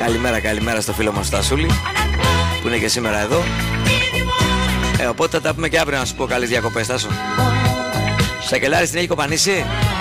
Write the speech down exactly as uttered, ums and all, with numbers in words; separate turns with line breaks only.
Καλημέρα, καλημέρα στο φίλο μας Στασούλη που είναι και σήμερα εδώ. Ε, οπότε θα τα πούμε και αύριο να σου πω καλές διακοπές, Τάσο. Σακελάρης την έχει κοπανίσει.